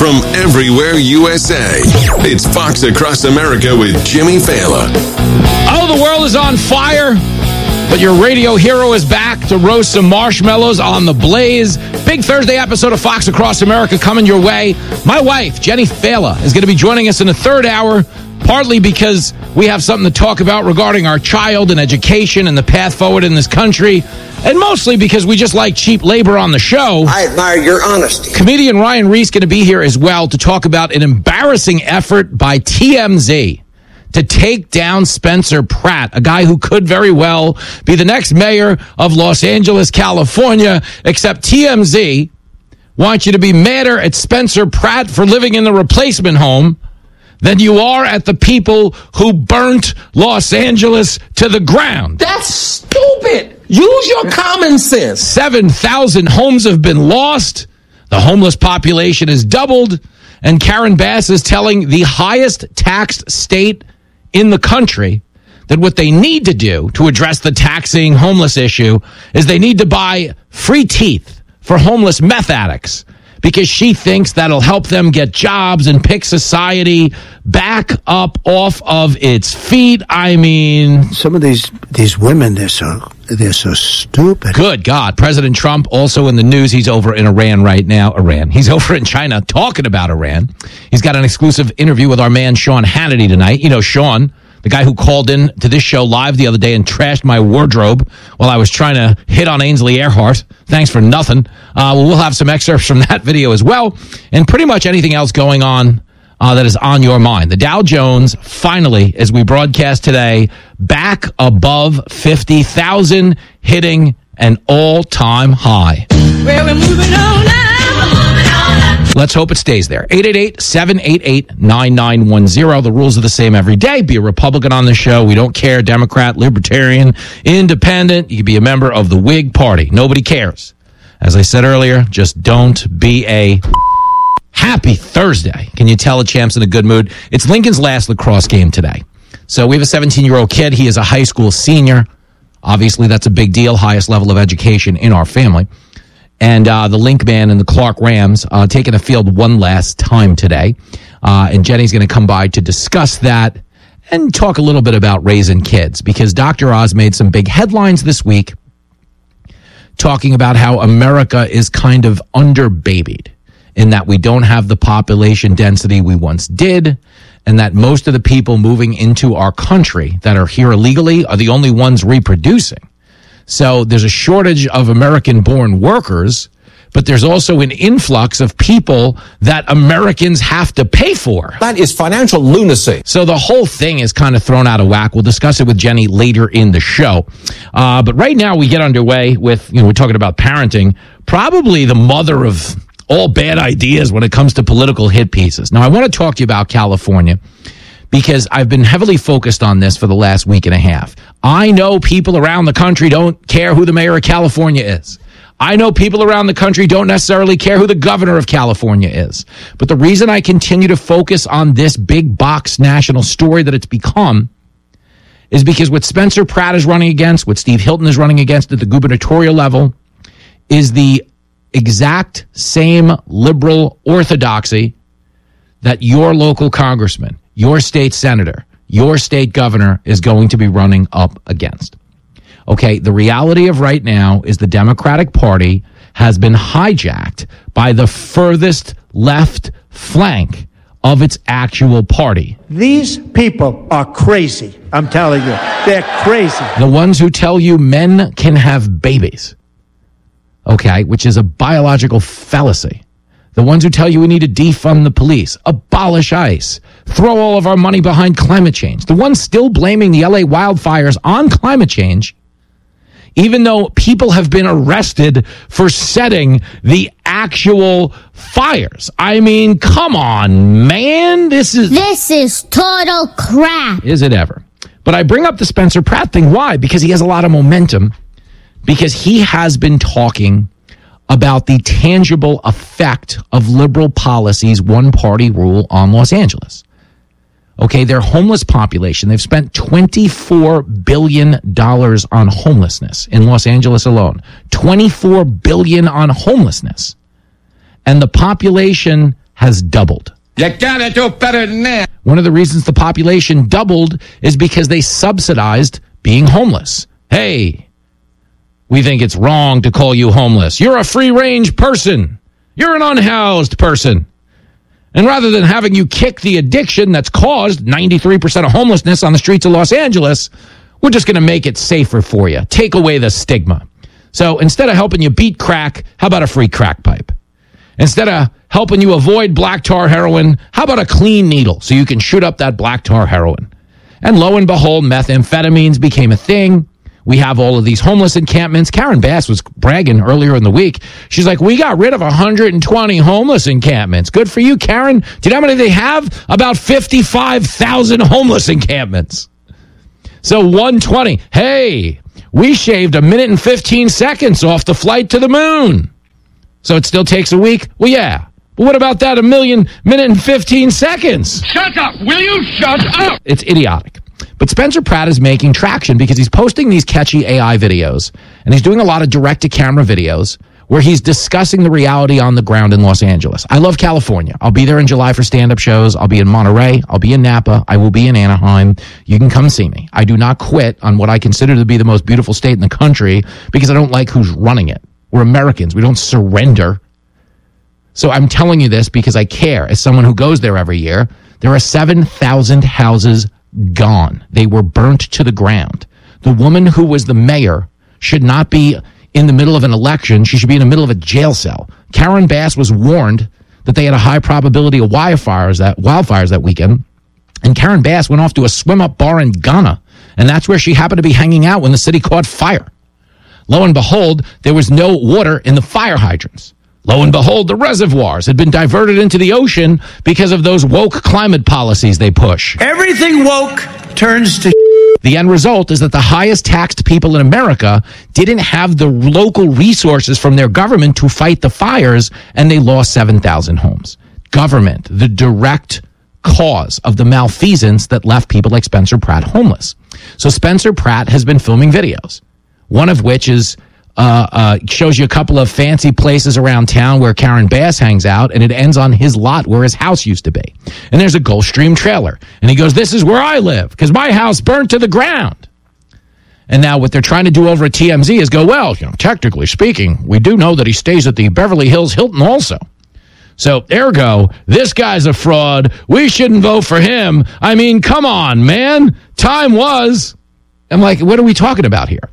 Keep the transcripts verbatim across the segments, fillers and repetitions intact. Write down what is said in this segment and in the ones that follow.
from everywhere U S A. It's Fox Across America with Jimmy Failla. Oh, the world is on fire, but your radio hero is back to roast some marshmallows on the blaze. Big Thursday episode of Fox Across America coming your way. My wife, Jenny Failla, is going to be joining us in the third hour, partly because we have something to talk about regarding our child and education and the path forward in this country, and mostly because we just like cheap labor on the show. I admire your honesty. Comedian Ryan Reese going to be here as well to talk about an embarrassing effort by T M Z to take down Spencer Pratt, a guy who could very well be the next mayor of Los Angeles, California, except T M Z wants you to be madder at Spencer Pratt for living in the replacement home than you are at the people who burnt Los Angeles to the ground. That's stupid. Use your common sense. seven thousand homes have been lost. The homeless population has doubled. And Karen Bass is telling the highest taxed state in the country that what they need to do to address the taxing homeless issue is they need to buy free teeth for homeless meth addicts, because she thinks that'll help them get jobs and pick society back up off of its feet. I mean, some of these these women, they're so they're so stupid. Good God. President Trump also in the news. He's over in Iran right now. Iran. He's over in China talking about Iran. He's got an exclusive interview with our man Sean Hannity tonight. You know, Sean, the guy who called in to this show live the other day and trashed my wardrobe while I was trying to hit on Ainsley Earhart. Thanks for nothing. Uh, well, we'll have some excerpts from that video as well, and pretty much anything else going on uh, that is on your mind. The Dow Jones, finally, as we broadcast today, back above fifty thousand, hitting an all-time high. Well, we're moving on now. Let's hope it stays there. eight eight eight, seven eight eight, nine nine one zero. The rules are the same every day. Be a Republican on the show. We don't care. Democrat, Libertarian, Independent. You can be a member of the Whig Party. Nobody cares. As I said earlier, just don't be a happy Thursday. Can you tell a champ's in a good mood? It's Lincoln's last lacrosse game today. So we have a seventeen-year-old kid. He is a high school senior. Obviously, that's a big deal. Highest level of education in our family. And uh, the Link Man and the Clark Rams uh, taking the field one last time today. Uh, and Jenny's going to come by to discuss that and talk a little bit about raising kids, because Doctor Oz made some big headlines this week talking about how America is kind of underbabied in that we don't have the population density we once did, and that most of the people moving into our country that are here illegally are the only ones reproducing. So there's a shortage of American-born workers, but there's also an influx of people that Americans have to pay for. That is financial lunacy. So the whole thing is kind of thrown out of whack. We'll discuss it with Jenny later in the show. Uh, but right now we get underway with, you know, we're talking about parenting, probably the mother of all bad ideas when it comes to political hit pieces. Now, I want to talk to you about California, because I've been heavily focused on this for the last week and a half. I know people around the country don't care who the mayor of California is. I know people around the country don't necessarily care who the governor of California is. But the reason I continue to focus on this big box national story that it's become is because what Spencer Pratt is running against, what Steve Hilton is running against at the gubernatorial level, is the exact same liberal orthodoxy that your local congressman, your state senator, your state governor is going to be running up against. Okay, the reality of right now is the Democratic Party has been hijacked by the furthest left flank of its actual party. These people are crazy. I'm telling you, they're crazy. The ones who tell you men can have babies, okay, which is a biological fallacy. The ones who tell you we need to defund the police, abolish ICE, throw all of our money behind climate change. The ones still blaming the L A wildfires on climate change, even though people have been arrested for setting the actual fires. I mean, come on, man. This is... This is total crap. Is it ever? But I bring up the Spencer Pratt thing. Why? Because he has a lot of momentum. Because he has been talking about the tangible effect of liberal policies, one-party rule on Los Angeles. Okay, their homeless population, they've spent twenty-four billion dollars on homelessness in Los Angeles alone. twenty-four billion dollars on homelessness. And the population has has doubled. You gotta do better than that. One of the reasons the population doubled is because they subsidized being homeless. Hey, we think it's wrong to call you homeless. You're a free-range person. You're an unhoused person. And rather than having you kick the addiction that's caused ninety-three percent of homelessness on the streets of Los Angeles, we're just going to make it safer for you. Take away the stigma. So instead of helping you beat crack, how about a free crack pipe? Instead of helping you avoid black tar heroin, how about a clean needle so you can shoot up that black tar heroin? And lo and behold, methamphetamines became a thing. We have all of these homeless encampments. Karen Bass was bragging earlier in the week. She's like, we got rid of one hundred twenty homeless encampments. Good for you, Karen. Do you know how many they have? About fifty-five thousand homeless encampments. So one hundred twenty. Hey, we shaved a minute and fifteen seconds off the flight to the moon. So it still takes a week? Well, yeah. But what about that a million minute and fifteen seconds? Shut up! Will you shut up? It's idiotic. But Spencer Pratt is making traction because he's posting these catchy A I videos, and he's doing a lot of direct-to-camera videos where he's discussing the reality on the ground in Los Angeles. I love California. I'll be there in July for stand-up shows. I'll be in Monterey. I'll be in Napa. I will be in Anaheim. You can come see me. I do not quit on what I consider to be the most beautiful state in the country because I don't like who's running it. We're Americans. We don't surrender. So I'm telling you this because I care. As someone who goes there every year, there are seven thousand houses gone. They were burnt to the ground. The woman who was the mayor should not be in the middle of an election. She should be in the middle of a jail cell. Karen Bass was warned that they had a high probability of wildfires that, wildfires that weekend. And Karen Bass went off to a swim-up bar in Ghana. And that's where she happened to be hanging out when the city caught fire. Lo and behold, there was no water in the fire hydrants. Lo and behold, the reservoirs had been diverted into the ocean because of those woke climate policies they push. Everything woke turns to The end result is that the highest taxed people in America didn't have the local resources from their government to fight the fires, and they lost seven thousand homes. Government, the direct cause of the malfeasance that left people like Spencer Pratt homeless. So Spencer Pratt has been filming videos, one of which is Uh, uh, shows you a couple of fancy places around town where Karen Bass hangs out, and it ends on his lot where his house used to be. And there's a Gulfstream trailer. And he goes, this is where I live, because my house burnt to the ground. And now what they're trying to do over at T M Z is go, well, you know, technically speaking, we do know that he stays at the Beverly Hills Hilton also. So, ergo, this guy's a fraud. We shouldn't vote for him. I mean, come on, man. Time was. I'm like, what are we talking about here?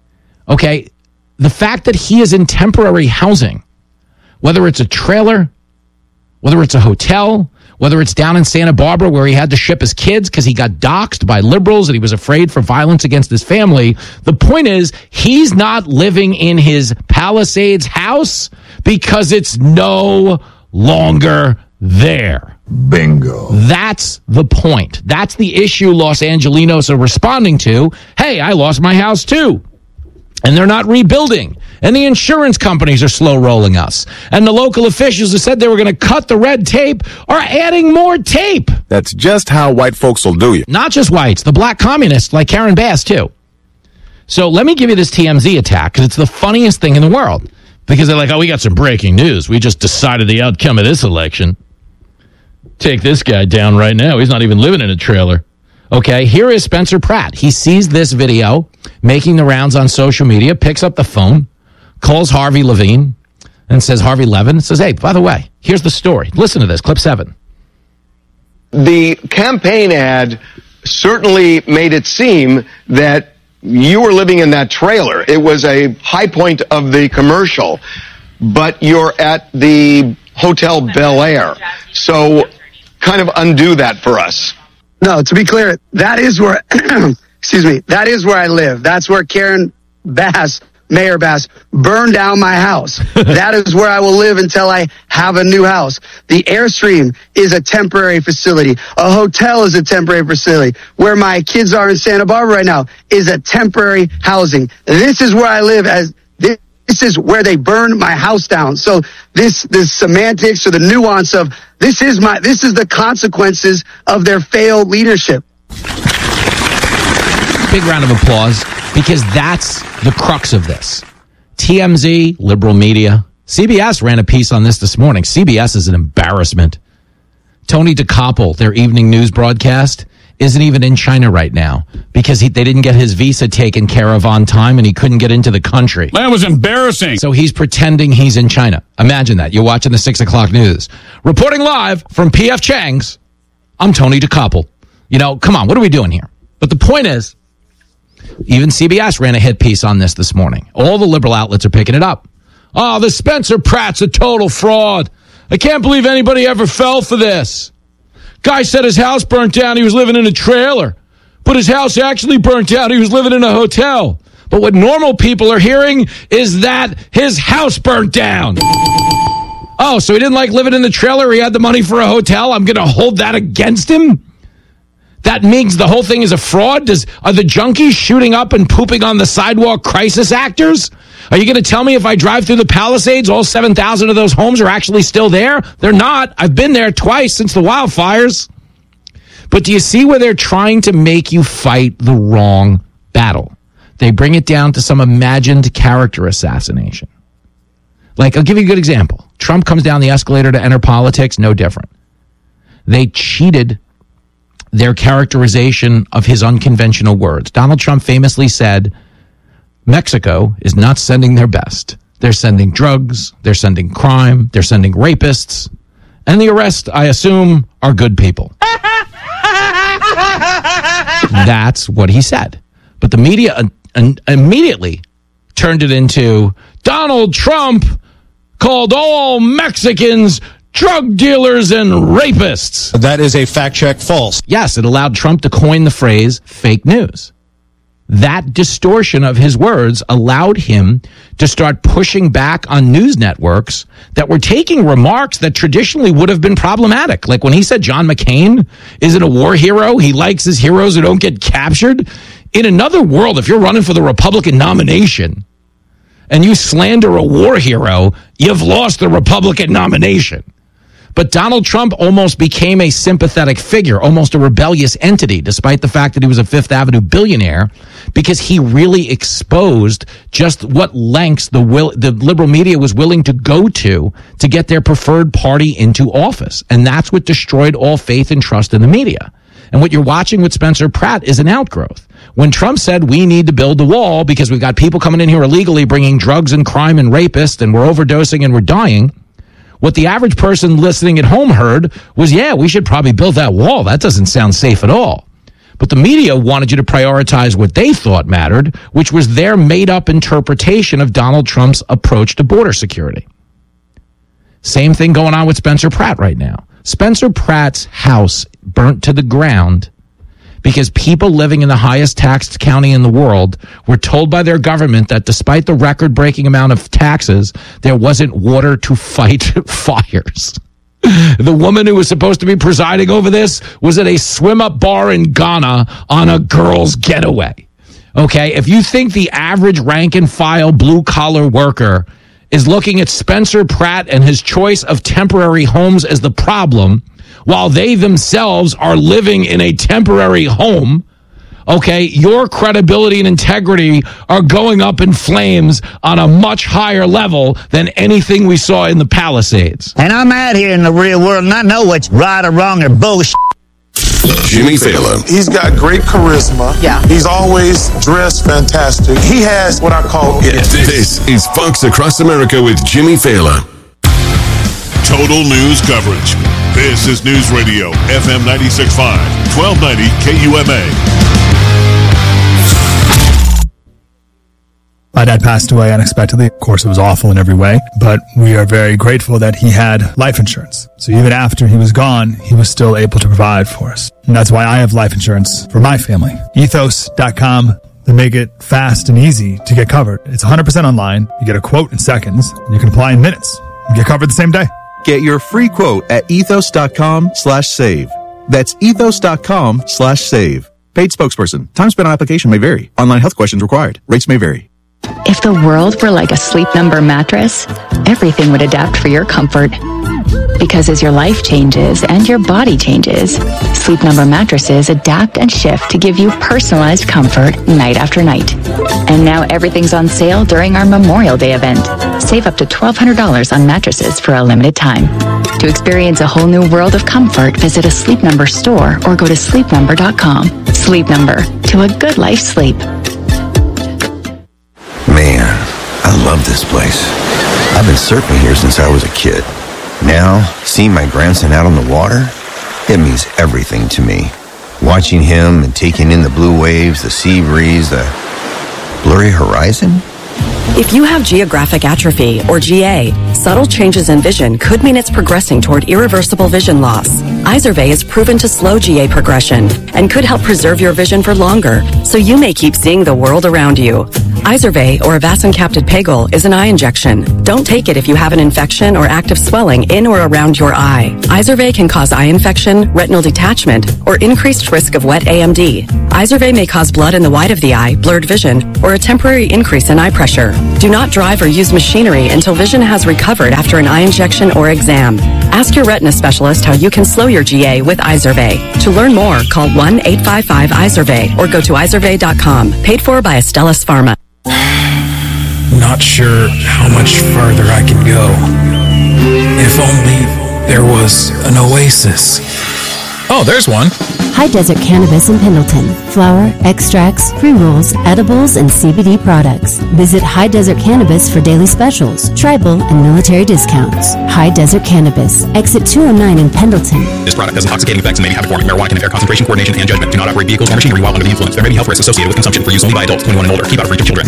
Okay. The fact that he is in temporary housing, whether it's a trailer, whether it's a hotel, whether it's down in Santa Barbara where he had to ship his kids because he got doxxed by liberals and he was afraid for violence against his family. The point is, he's not living in his Palisades house because it's no longer there. Bingo. That's the point. That's the issue Los Angelinos are responding to. Hey, I lost my house too. And they're not rebuilding. And the insurance companies are slow rolling us. And the local officials who said they were going to cut the red tape are adding more tape. That's just how white folks will do you. Not just whites, the black communists like Karen Bass too. So let me give you this T M Z attack because it's the funniest thing in the world. Because they're like, oh, we got some breaking news. We just decided the outcome of this election. Take this guy down right now. He's not even living in a trailer. Okay, here is Spencer Pratt. He sees this video making the rounds on social media, picks up the phone, calls Harvey Levine, and says, Harvey Levin, says, hey, by the way, here's the story. Listen to this, clip seven. The campaign ad certainly made it seem that you were living in that trailer. It was a high point of the commercial, but you're at the Hotel Bel Air. So kind of undo that for us. No, to be clear, that is where, excuse me, that is where I live. That's where Karen Bass, Mayor Bass, burned down my house. That is where I will live until I have a new house. The Airstream is a temporary facility. A hotel is a temporary facility. Where my kids are in Santa Barbara right now is a temporary housing. This is where I live as this. This is where they burned my house down. So this, this semantics or the nuance of this is my, this is the consequences of their failed leadership. Big round of applause because that's the crux of this. T M Z, liberal media, C B S ran a piece on this this morning. C B S is an embarrassment. Tony DeCoppel, their evening news broadcast, isn't even in China right now because he, they didn't get his visa taken care of on time and he couldn't get into the country. That was embarrassing. So he's pretending he's in China. Imagine that. You're watching the six o'clock news. Reporting live from P F Chang's, I'm Tony DeCoppel. You know, come on, what are we doing here? But the point is, even C B S ran a hit piece on this this morning. All the liberal outlets are picking it up. Oh, the Spencer Pratt's a total fraud. I can't believe anybody ever fell for this. Guy said his house burnt down. He was living in a trailer. But his house actually burnt down. He was living in a hotel. But what normal people are hearing is that his house burnt down. Oh, so he didn't like living in the trailer? He had the money for a hotel? I'm going to hold that against him? That means the whole thing is a fraud? Does, are the junkies shooting up and pooping on the sidewalk crisis actors? Are you going to tell me if I drive through the Palisades, all seven thousand of those homes are actually still there? They're not. I've been there twice since the wildfires. But do you see where they're trying to make you fight the wrong battle? They bring it down to some imagined character assassination. Like, I'll give you a good example. Trump comes down the escalator to enter politics, no different. They cheated their characterization of his unconventional words. Donald Trump famously said, Mexico is not sending their best. They're sending drugs, they're sending crime, they're sending rapists, and the rest, I assume, are good people. That's what he said. But the media uh, uh, immediately turned it into Donald Trump called all Mexicans drug dealers and rapists. That is a fact check false. Yes, it allowed Trump to coin the phrase fake news. That distortion of his words allowed him to start pushing back on news networks that were taking remarks that traditionally would have been problematic. Like when he said John McCain isn't a war hero, he likes his heroes who don't get captured. In another world, if you're running for the Republican nomination and you slander a war hero, you've lost the Republican nomination. But Donald Trump almost became a sympathetic figure, almost a rebellious entity, despite the fact that he was a Fifth Avenue billionaire, because he really exposed just what lengths the will, the liberal media was willing to go to to get their preferred party into office. And that's what destroyed all faith and trust in the media. And what you're watching with Spencer Pratt is an outgrowth. When Trump said we need to build the wall because we've got people coming in here illegally bringing drugs and crime and rapists and we're overdosing and we're dying, what the average person listening at home heard was, yeah, we should probably build that wall. That doesn't sound safe at all. But the media wanted you to prioritize what they thought mattered, which was their made-up interpretation of Donald Trump's approach to border security. Same thing going on with Spencer Pratt right now. Spencer Pratt's house burnt to the ground because people living in the highest taxed county in the world were told by their government that despite the record-breaking amount of taxes, there wasn't water to fight fires. The woman who was supposed to be presiding over this was at a swim-up bar in Ghana on a girl's getaway. Okay, if you think the average rank-and-file blue-collar worker is looking at Spencer Pratt and his choice of temporary homes as the problem, while they themselves are living in a temporary home, okay, your credibility and integrity are going up in flames on a much higher level than anything we saw in the Palisades. And I'm out here in the real world and I know what's right or wrong or bullshit. Jimmy Fallon. He's got great charisma. Yeah. He's always dressed fantastic. He has what I call it. This is Fox Across America with Jimmy Fallon. Total news coverage. This is News Radio, F M ninety-six point five, twelve ninety K U M A. My dad passed away unexpectedly. Of course, it was awful in every way, but we are very grateful that he had life insurance. So even after he was gone, he was still able to provide for us. And that's why I have life insurance for my family. ethos dot com. They make it fast and easy to get covered. It's one hundred percent online. You get a quote in seconds, and you can apply in minutes. You get covered the same day. Get your free quote at ethos dot com slash save. That's ethos dot com slash save. Paid spokesperson. Time spent on application may vary. Online health questions required. Rates may vary. If the world were like a Sleep Number mattress, everything would adapt for your comfort. Because as your life changes and your body changes, Sleep Number mattresses adapt and shift to give you personalized comfort night after night. And now everything's on sale during our Memorial Day event. Save up to twelve hundred dollars on mattresses for a limited time. To experience a whole new world of comfort, visit a Sleep Number store or go to sleep number dot com. Sleep Number, to a good life sleep. Man, I love this place. I've been surfing here since I was a kid. Now, seeing my grandson out on the water, it means everything to me. Watching him and taking in the blue waves, the sea breeze, the blurry horizon. If you have geographic atrophy, or G A, subtle changes in vision could mean it's progressing toward irreversible vision loss. Izervay is proven to slow G A progression and could help preserve your vision for longer, so you may keep seeing the world around you. Izervay, or avacincaptad pegol, is an eye injection. Don't take it if you have an infection or active swelling in or around your eye. Izervay can cause eye infection, retinal detachment, or increased risk of wet A M D. Izervay may cause blood in the white of the eye, blurred vision, or a temporary increase in eye pressure. Do not drive or use machinery until vision has recovered after an eye injection or exam. Ask your retina specialist how you can slow your G A with Izervay. To learn more, call one eight five five Izervay or go to izervay dot com. Paid for by Astellas Pharma. Not sure how much farther I can go. If only there was an oasis. Oh, there's one. High Desert Cannabis in Pendleton. Flower, extracts, pre-rolls, edibles, and C B D products. Visit High Desert Cannabis for daily specials, tribal, and military discounts. High Desert Cannabis. Exit two oh nine in Pendleton. This product has intoxicating effects and may be habit-forming. Marijuana can impair concentration, coordination, and judgment. Do not operate vehicles or machinery while under the influence. There may be health risks associated with consumption for use only by adults twenty-one and older. Keep out of reach of children.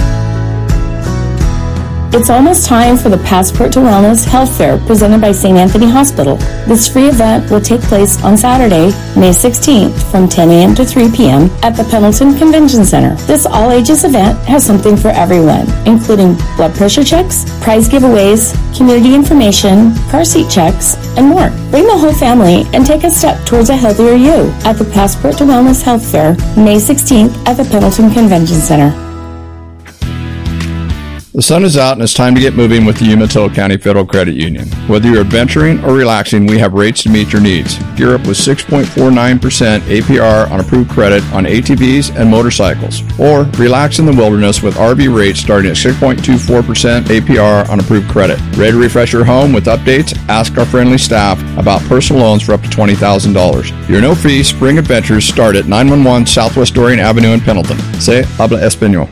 It's almost time for the Passport to Wellness Health Fair presented by Saint Anthony Hospital. This free event will take place on Saturday, May sixteenth from ten a.m. to three p.m. at the Pendleton Convention Center. This all-ages event has something for everyone, including blood pressure checks, prize giveaways, community information, car seat checks, and more. Bring the whole family and take a step towards a healthier you at the Passport to Wellness Health Fair, May sixteenth at the Pendleton Convention Center. The sun is out and it's time to get moving with the Umatilla County Federal Credit Union. Whether you're adventuring or relaxing, we have rates to meet your needs. Gear up with six point four nine percent A P R on approved credit on A T Vs and motorcycles. Or relax in the wilderness with R V rates starting at six point two four percent A P R on approved credit. Ready to refresh your home with updates? Ask our friendly staff about personal loans for up to twenty thousand dollars. Your no-fee spring adventures start at nine one one Southwest Dorian Avenue in Pendleton. Se habla español.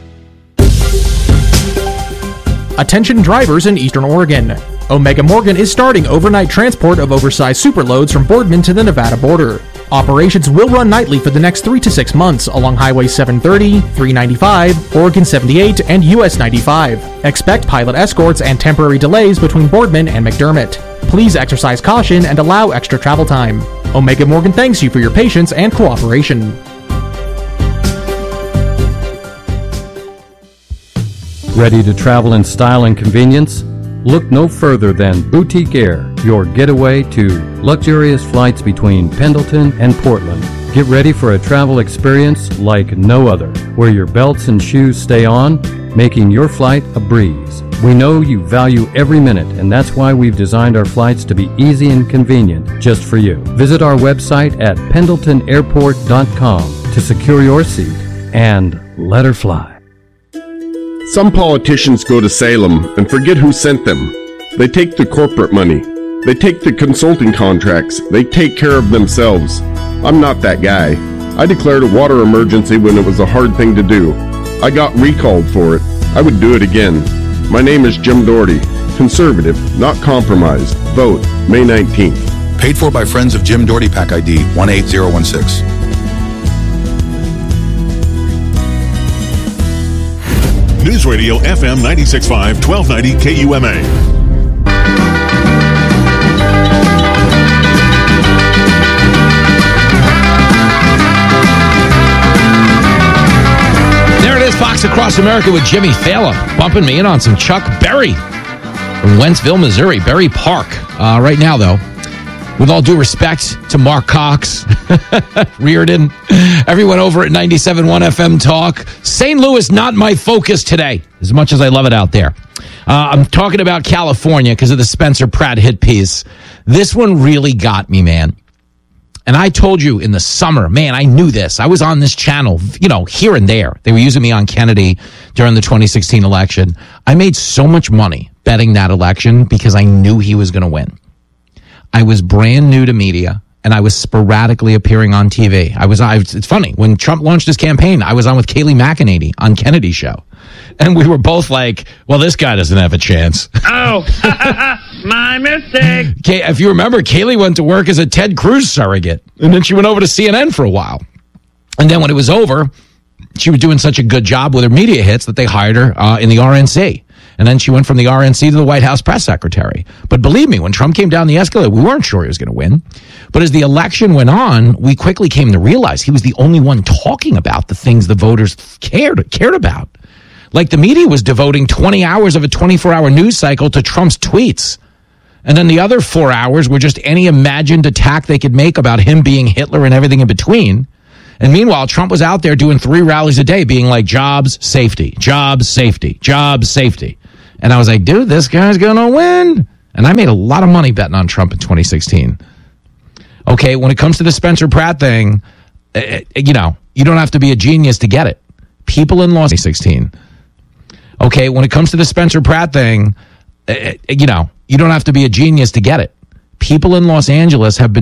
Attention drivers in Eastern Oregon. Omega Morgan is starting overnight transport of oversized superloads from Boardman to the Nevada border. Operations will run nightly for the next three to six months along Highway seven thirty, three ninety-five, Oregon seventy-eight, and U S ninety-five. Expect pilot escorts and temporary delays between Boardman and McDermott. Please exercise caution and allow extra travel time. Omega Morgan thanks you for your patience and cooperation. Ready to travel in style and convenience? Look no further than Boutique Air, your getaway to luxurious flights between Pendleton and Portland. Get ready for a travel experience like no other, where your belts and shoes stay on, making your flight a breeze. We know you value every minute, and that's why we've designed our flights to be easy and convenient just for you. Visit our website at pendleton airport dot com to secure your seat and let her fly. Some politicians go to Salem and forget who sent them. They take the corporate money. They take the consulting contracts. They take care of themselves. I'm not that guy. I declared a water emergency when it was a hard thing to do. I got recalled for it. I would do it again. My name is Jim Doherty. Conservative, not compromised. Vote May nineteenth. Paid for by Friends of Jim Doherty, Pack I D one eight zero one six. News Radio F M ninety-six point five, twelve ninety K U M A. There it is, Fox Across America with Jimmy Fallon, bumping me in on some Chuck Berry from Wentzville, Missouri, Berry Park. Uh, right now, though, With all due respect to Mark Cox, Reardon, everyone over at ninety-seven point one F M Talk, Saint Louis not my focus today, as much as I love it out there. Uh, I'm talking about California because of the Spencer Pratt hit piece. This one really got me, man. And I told you in the summer, man, I knew this. I was on this channel, you know, here and there. They were using me on Kennedy during the twenty sixteen election. I made so much money betting that election because I knew he was going to win. I was brand new to media, and I was sporadically appearing on T V. I was, I, it's funny, when Trump launched his campaign, I was on with Kayleigh McEnany on Kennedy's show. And we were both like, well, this guy doesn't have a chance. Oh, my mistake. Kay, if you remember, Kayleigh went to work as a Ted Cruz surrogate, and then she went over to C N N for a while. And then when it was over, she was doing such a good job with her media hits that they hired her uh, in the R N C. And then she went from the R N C to the White House press secretary. But believe me, when Trump came down the escalator, we weren't sure he was going to win. But as the election went on, we quickly came to realize he was the only one talking about the things the voters cared cared about. Like the media was devoting twenty hours of a twenty-four hour news cycle to Trump's tweets. And then the other four hours were just any imagined attack they could make about him being Hitler and everything in between. And meanwhile, Trump was out there doing three rallies a day being like, jobs, safety, jobs, safety, jobs, safety. And I was like, dude, this guy's going to win. And I made a lot of money betting on Trump in twenty sixteen. Okay, when it comes to the Spencer Pratt thing, uh, you know, you don't have to be a genius to get it. People in Los sixteen. Okay, when it comes to the Spencer Pratt thing, uh, you know, you don't have to be a genius to get it. People in Los Angeles have been